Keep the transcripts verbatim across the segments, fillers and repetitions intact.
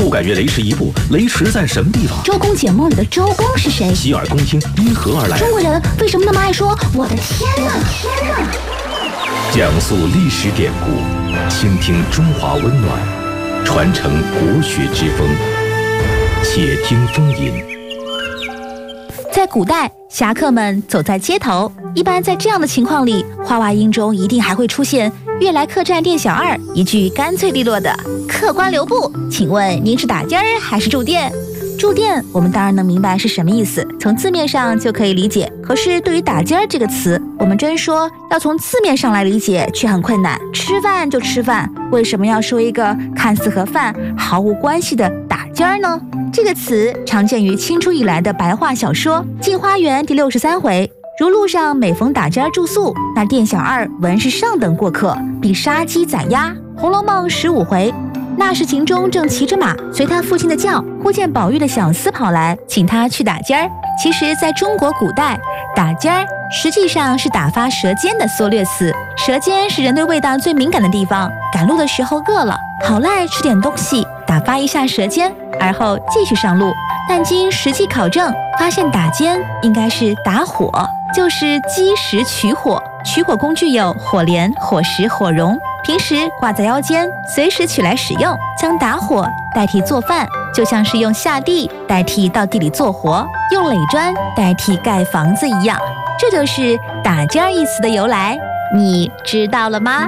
不敢越雷池一步，雷池在什么地方？ 周公解梦里的周公是谁？ 洗耳恭听，因何而来？ 中国人为什么那么爱说我的天哪？天哪！ 讲述历史典故，倾听中华温暖，传承国学之风。且听风吟。 在古代，侠客们走在街头，一般在这样的情况里，话外音中一定还会出现“悦来客栈店小二”一句干脆利落的“客官留步，请问您是打尖儿还是住店？”住店，我们当然能明白是什么意思，从字面上就可以理解。可是对于打尖儿这个词，我们真说要从字面上来理解，却很困难。吃饭就吃饭，为什么要说一个看似和饭毫无关系的打尖儿呢？这个词常见于清初以来的白话小说《镜花缘》第六十三回，如路上每逢打尖儿住宿，那店小二闻是上等过客，必杀鸡宰鸭。《红楼梦》十五回，那时秦钟正骑着马，随他父亲的轿，忽见宝玉的小厮跑来，请他去打尖儿。其实在中国古代，打尖儿实际上是打发舌尖的缩略词。舌尖是人对味道最敏感的地方，赶路的时候饿了，好赖吃点东西，打发一下舌尖，而后继续上路。但经实际考证，发现打尖应该是打火，就是击石取火。取火工具有火镰、火石、火绒，平时挂在腰间，随时取来使用。将打火代替做饭，就像是用下地代替到地里做活，用垒砖代替盖房子一样。这就是打尖儿一词的由来，你知道了吗？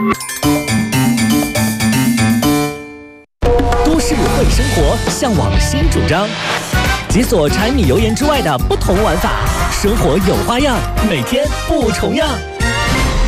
都市会生活，向往新主张，解锁柴米油盐之外的不同玩法，生活有花样，每天不重样。